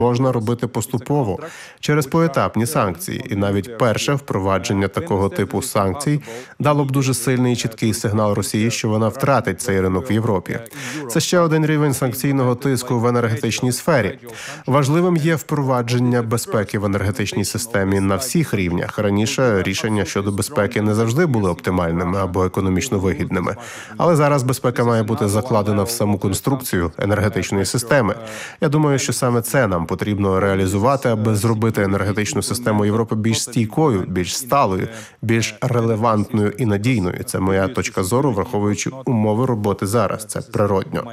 можна робити поступово, через поетапні санкції. І навіть перше впровадження такого типу санкцій дало б дуже сильний і чіткий сигнал Росії, що вона втратить цей ринок в Європі. Це ще один рівень санкційного тиску в енергетичній сфері. Важливим є впровадження безпеки в енергетичній системі на всіх рівнях. Раніше рішення щодо безпеки не завжди були оптимальними або економічно вигідними. Але зараз безпека має бути закладена в саму конструкцію енергетичної системи. Я думаю, що саме це нам потрібно реалізувати, аби зробити енергетичну систему Європи більш стійкою, більш сталою, більш релевантною і надійною. Це моя точка зору, враховуючи умови роботи зараз. Це природньо.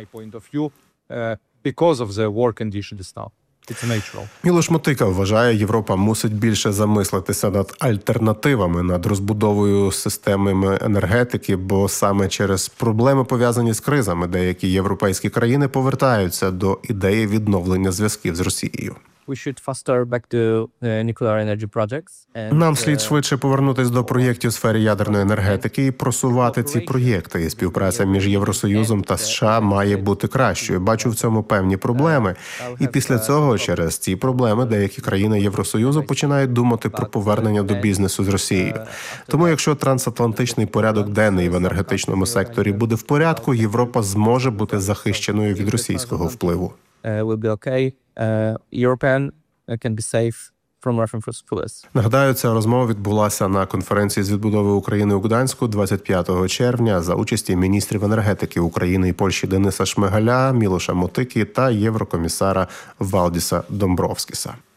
Мілош Мотика вважає, Європа мусить більше замислитися над альтернативами, над розбудовою системи енергетики, бо саме через проблеми, пов'язані з кризами, деякі європейські країни повертаються до ідеї відновлення зв'язків з Росією. Нам слід швидше повернутися до проєктів у сфері ядерної енергетики і просувати ці проєкти. І співпраця між Євросоюзом та США має бути кращою. Бачу в цьому певні проблеми. І після цього, через ці проблеми, деякі країни Євросоюзу починають думати про повернення до бізнесу з Росією. Тому, якщо трансатлантичний порядок денний в енергетичному секторі буде в порядку, Європа зможе бути захищеною від російського впливу. Нагадаю, ця розмова відбулася на конференції з відбудови України у Гданську 25 червня за участі міністрів енергетики України і Польщі Дениса Шмигаля, Мілоша Мотики та єврокомісара Валдіса Домбровскіса.